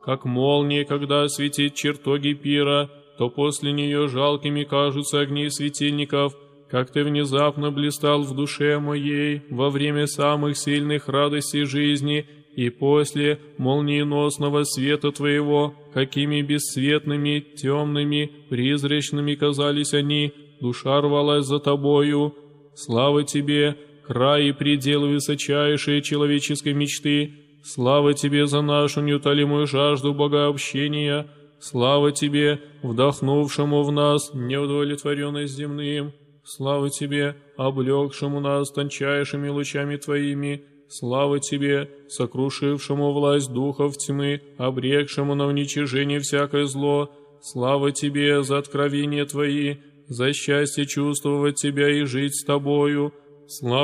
как молния, когда осветит чертоги пира, то после нее жалкими кажутся огни светильников, как ты внезапно блистал в душе моей во время самых сильных радостей жизни, и после молниеносного света твоего, какими бесцветными, темными, призрачными казались они, душа рвалась за тобою. Слава тебе, край и пределы высочайшие человеческой мечты! Слава тебе за нашу неутолимую жажду богообщения! Слава тебе, вдохнувшему в нас неудовлетворенность земным! Слава тебе, облегшему нас тончайшими лучами твоими! Слава тебе, сокрушившему власть духов тьмы, обрекшему на уничижение всякое зло! Слава тебе за откровения твои, за счастье чувствовать тебя и жить с тобою! Слава